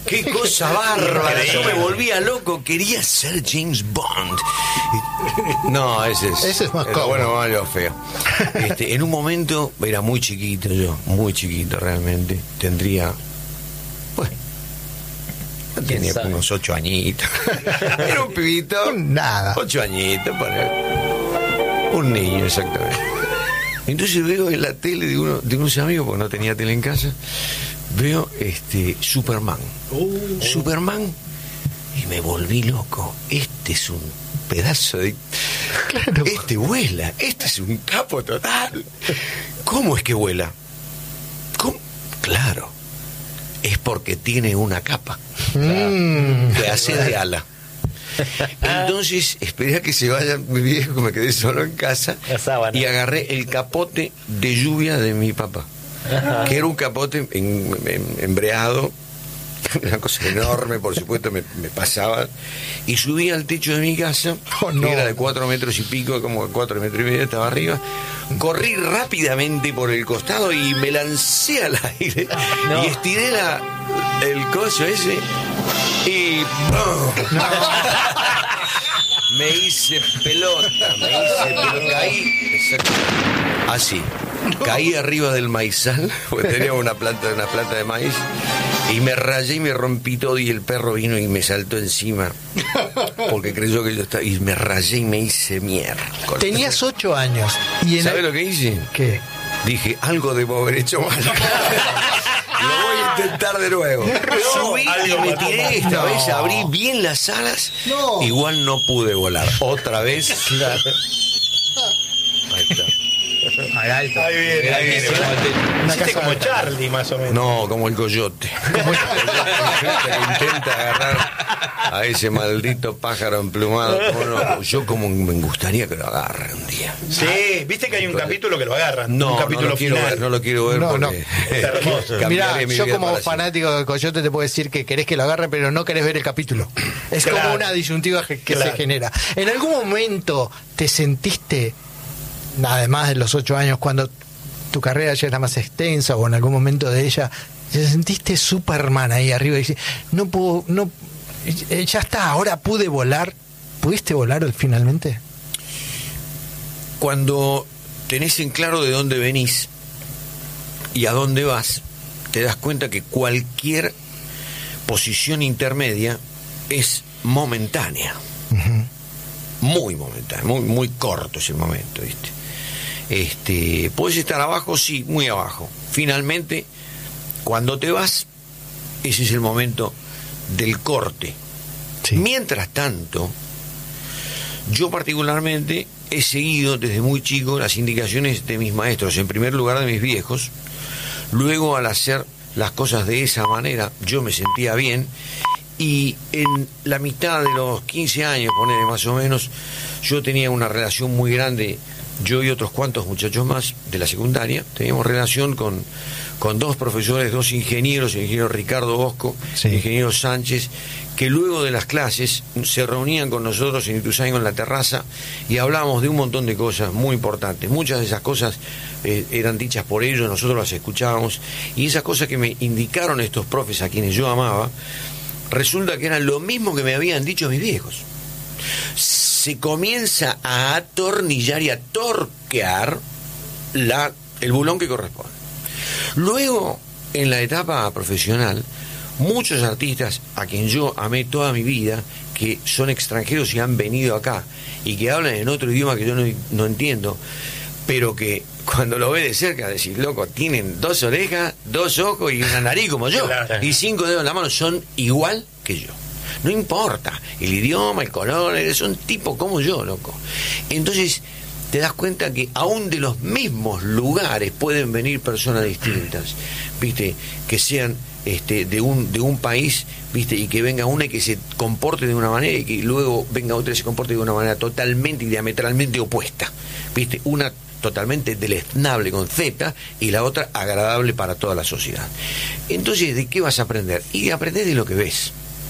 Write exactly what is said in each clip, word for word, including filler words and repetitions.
Qué cosa bárbara. Yo me volvía loco, quería ser James Bond. No, ese es. Ese es más era cómodo. bueno, malo, feo. Este, en un momento era muy chiquito yo, muy chiquito realmente. Tendría. Bueno. Tenía sabe? unos ocho añitos. Era un pibito. Nada. Ocho añitos, poner. Un niño, exactamente. Entonces veo en la tele de uno de unos amigos, porque no tenía tele en casa, veo este Superman. Uh, Superman, y me volví loco. Este es un pedazo de. Claro. Este vuela, este es un capo total. ¿Cómo es que vuela? ¿Cómo? Claro, es porque tiene una capa Mm. que hace de ala. Entonces esperé a que se vaya mi viejo, me quedé solo en casa La sábana. y agarré el capote de lluvia de mi papá, Ajá. que era un capote en- en- embreado, una cosa enorme, por supuesto, me, me pasaba, y subí al techo de mi casa, Oh, no. que era de cuatro metros y pico, como cuatro metros y medio, estaba arriba, corrí rápidamente por el costado y me lancé al aire, No. y estiré la, el coso ese, y ¡pum! Me hice pelota, me hice pelota, caí, exacto, así, caí arriba del maizal, porque tenía una planta, una planta de maíz, y me rayé y me rompí todo, y el perro vino y me saltó encima, porque creyó que yo estaba, y me rayé y me hice mierda. Tenías ocho años. Y en ¿Sabes el- lo que hice? ¿Qué? Dije, algo debo haber hecho mal. Lo voy a intentar de nuevo. Subí y me tiré esta No. vez, abrí bien las alas. No. Igual no pude volar. Otra vez. Ahí está. Al alto. Ahí viene, ahí viene. Una Hiciste casa como de- Charlie, más o menos. No, como el coyote. El coyote que intenta agarrar a ese maldito pájaro emplumado. ¿Cómo no? Yo como me gustaría que lo agarre un día. Sí, viste que hay un capítulo que lo agarran. No, un no capítulo lo quiero final. ver, no lo quiero ver No, porque no. Es hermoso. cambiaré Mirá, mi yo vida como para siempre. fanático del Coyote te puedo decir que querés que lo agarre, pero no querés ver el capítulo. Es Claro. como una disyuntiva que, que Claro. se genera. ¿En algún momento te sentiste, además de los ocho años, cuando tu carrera ya era más extensa o en algún momento de ella, te sentiste Superman ahí arriba y dices, no puedo, no, eh, ya está, ahora pude volar? ¿Pudiste volar finalmente? Cuando tenés en claro de dónde venís y a dónde vas, te das cuenta que cualquier posición intermedia es momentánea, muy momentánea, muy, muy corto es el momento, ¿viste? Este, puedes estar abajo, sí, muy abajo. Finalmente, cuando te vas, ese es el momento del corte. Sí. Mientras tanto, yo particularmente he seguido desde muy chico las indicaciones de mis maestros, en primer lugar de mis viejos. Luego, al hacer las cosas de esa manera, yo me sentía bien, y en la mitad de los quince años, ponele más o menos, yo tenía una relación muy grande, yo y otros cuantos muchachos más de la secundaria, teníamos relación con, con dos profesores, dos ingenieros, el ingeniero Ricardo Bosco, Sí. el ingeniero Sánchez, que luego de las clases se reunían con nosotros en Ituzaingó en la terraza y hablábamos de un montón de cosas muy importantes. Muchas de esas cosas eh, eran dichas por ellos, nosotros las escuchábamos, y esas cosas que me indicaron estos profes a quienes yo amaba, resulta que eran lo mismo que me habían dicho mis viejos. Se comienza a atornillar y a torquear la, el bulón que corresponde. Luego, en la etapa profesional, muchos artistas a quien yo amé toda mi vida, que son extranjeros y han venido acá, y que hablan en otro idioma que yo no, no entiendo, pero que cuando lo ves de cerca decís, loco, tienen dos orejas, dos ojos y una nariz como yo, Claro. y cinco dedos en la mano, son igual que yo. No importa el idioma, el color, son tipo como yo, loco. Entonces te das cuenta que aún de los mismos lugares pueden venir personas distintas, viste, que sean este de un de un país, viste, y que venga una y que se comporte de una manera y que luego venga otra y se comporte de una manera totalmente y diametralmente opuesta, viste, una totalmente deleznable con Z y la otra agradable para toda la sociedad. Entonces, ¿de qué vas a aprender? Y aprender de lo que ves.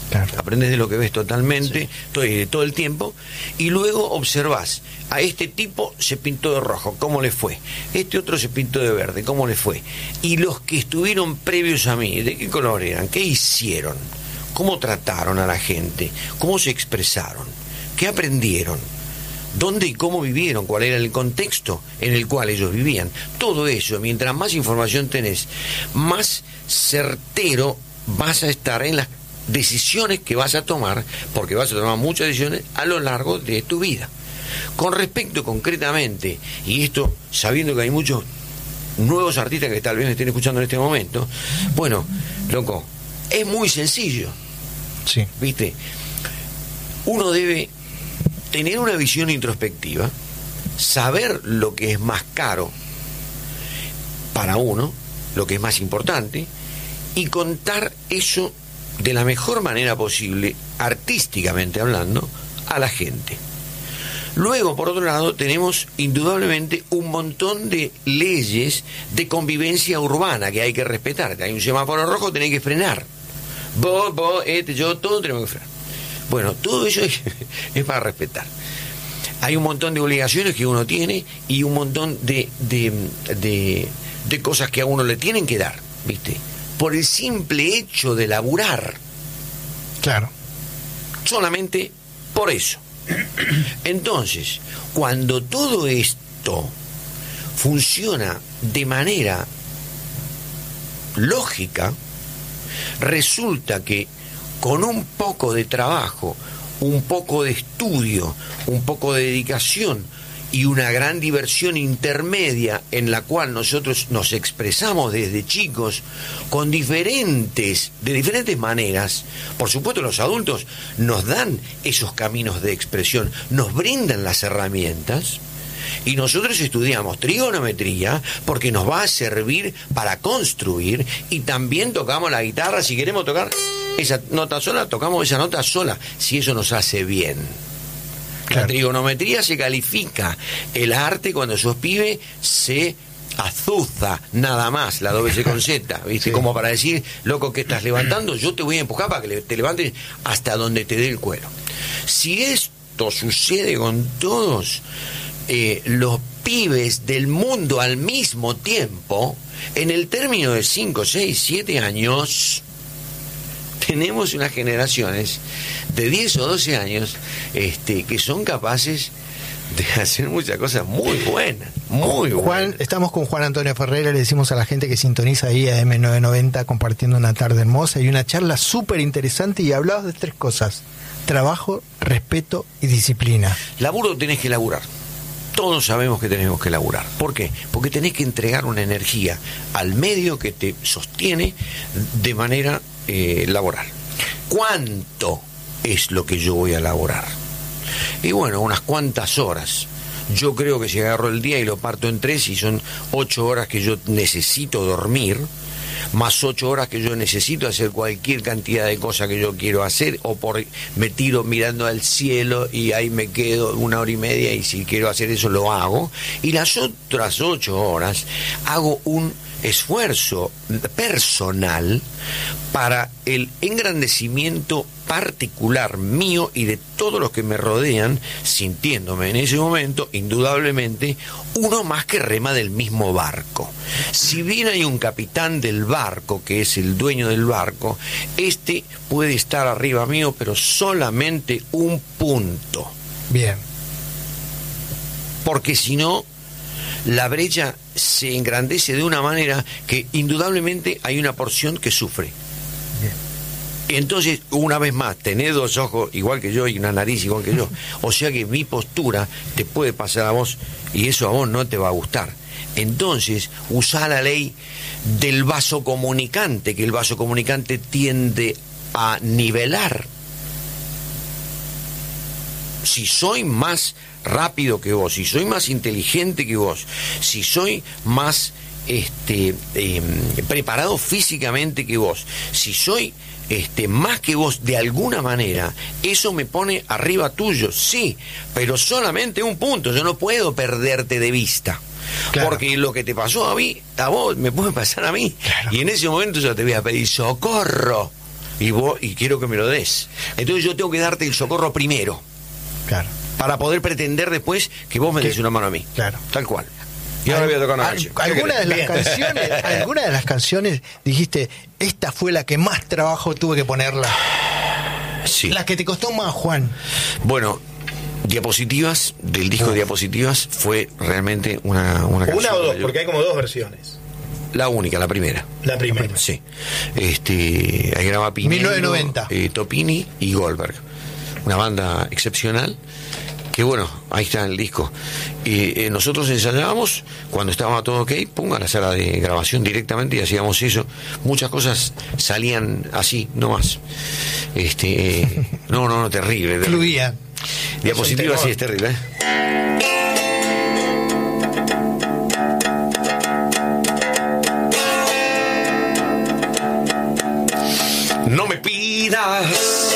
Claro. Aprendés de lo que ves totalmente, sí. todo, todo el tiempo, y luego observás, a este tipo se pintó de rojo, ¿cómo le fue? Este otro se pintó de verde, ¿cómo le fue? Y los que estuvieron previos a mí, ¿de qué color eran? ¿Qué hicieron? ¿Cómo trataron a la gente? ¿Cómo se expresaron? ¿Qué aprendieron? ¿Dónde y cómo vivieron? ¿Cuál era el contexto en el cual ellos vivían? Todo eso, mientras más información tenés, más certero vas a estar en las decisiones que vas a tomar, porque vas a tomar muchas decisiones a lo largo de tu vida. Con respecto concretamente, y esto sabiendo que hay muchos nuevos artistas que tal vez me estén escuchando en este momento, bueno, loco, es muy sencillo. Sí. ¿Viste? Uno debe tener una visión introspectiva, saber lo que es más caro para uno, lo que es más importante, y contar eso de la mejor manera posible, artísticamente hablando, a la gente. Luego, por otro lado, tenemos indudablemente un montón de leyes de convivencia urbana que hay que respetar. Hay un semáforo rojo, tenés que frenar. Vos, vos, este, yo, todos tenemos que frenar. Bueno, todo eso es, es para respetar. Hay un montón de obligaciones que uno tiene y un montón de, de, de, de cosas que a uno le tienen que dar, ¿viste? Por el simple hecho de laburar. Claro. Solamente por eso. Entonces, cuando todo esto funciona de manera lógica, resulta que con un poco de trabajo, un poco de estudio, un poco de dedicación y una gran diversión intermedia en la cual nosotros nos expresamos desde chicos con diferentes, de diferentes maneras. Por supuesto, los adultos nos dan esos caminos de expresión, nos brindan las herramientas, y nosotros estudiamos trigonometría porque nos va a servir para construir, y también tocamos la guitarra. Si queremos tocar esa nota sola, tocamos esa nota sola, si eso nos hace bien. Claro. La trigonometría se califica. El arte, cuando sos pibe, se azuza, nada más, la doble C con Z, ¿viste? Sí. Como para decir, loco, que estás levantando, yo te voy a empujar para que te levantes hasta donde te dé el cuero. Si esto sucede con todos eh, los pibes del mundo al mismo tiempo, en el término de cinco, seis, siete años, tenemos unas generaciones de diez o doce años este, que son capaces de hacer muchas cosas muy buenas, muy buenas. Juan, estamos con Juan Antonio Ferreira, le decimos a la gente que sintoniza ahí a eme novecientos noventa compartiendo una tarde hermosa y una charla súper interesante, y hablabas de tres cosas: trabajo, respeto y disciplina. Laburo, tenés que laburar. Todos sabemos que tenemos que laburar. ¿Por qué? Porque tenés que entregar una energía al medio que te sostiene de manera eh, laboral. ¿Cuánto es lo que yo voy a laborar? Y bueno, unas cuantas horas. Yo creo que si agarro el día y lo parto en tres, y son ocho horas que yo necesito dormir, más ocho horas que yo necesito hacer cualquier cantidad de cosas que yo quiero hacer, o por me tiro mirando al cielo y ahí me quedo una hora y media, y si quiero hacer eso lo hago, y las otras ocho horas hago un esfuerzo personal para el engrandecimiento particular mío y de todos los que me rodean, sintiéndome en ese momento indudablemente uno más que rema del mismo barco. Si bien hay un capitán del barco que es el dueño del barco, este puede estar arriba mío, pero solamente un punto. Bien. Porque si no, la brecha se engrandece de una manera que indudablemente hay una porción que sufre. Bien. Entonces, una vez más, tenés dos ojos igual que yo y una nariz igual que yo. O sea que mi postura te puede pasar a vos y eso a vos no te va a gustar. Entonces, usá la ley del vaso comunicante, que el vaso comunicante tiende a nivelar. Si soy más rápido que vos, si soy más inteligente que vos, si soy más este, eh, preparado físicamente que vos, si soy este, más que vos de alguna manera, eso me pone arriba tuyo, sí, pero solamente un punto. Yo no puedo perderte de vista. Claro. Porque lo que te pasó a mí, a vos, me puede pasar a mí. Claro. Y en ese momento yo te voy a pedir socorro. y vos y quiero que me lo des. Entonces yo tengo que darte el socorro primero. Claro. Para poder pretender después que vos me des una mano a mí. Claro. Tal cual. Y ahora voy a tocar una Al- canción. ¿Alguna de las Bien. canciones, alguna de las canciones dijiste, esta fue la que más trabajo tuve que ponerla? Sí. La que te costó más, Juan. Bueno, Diapositivas, del disco Diapositivas, fue realmente una, una canción. Una o dos, que yo- porque hay como dos versiones. La única, la primera. La primera. Sí. Este, ahí graba Pinello, mil novecientos noventa. eh, Topini y Goldberg. Una banda excepcional. Que bueno, ahí está el disco. Y eh, nosotros ensayábamos, cuando estaba todo ok, pum, a la sala de grabación directamente y hacíamos eso. Muchas cosas salían así, no más. Este, eh, no, no, no, terrible. terrible. Fluía. Diapositiva Es un sí es terrible, ¿eh? No me pidas